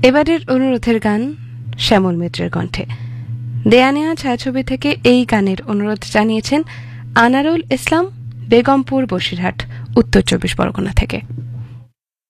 এবারের অনুরোধের গান শ্যামল মিত্রের কণ্ঠে। দেয়া নেয়া ছায়াছবি থেকে এই গানের অনুরোধ জানিয়েছেন আনারুল ইসলাম, বেগমপুর, বসিরহাট, উত্তর 24 পরগনা থেকে।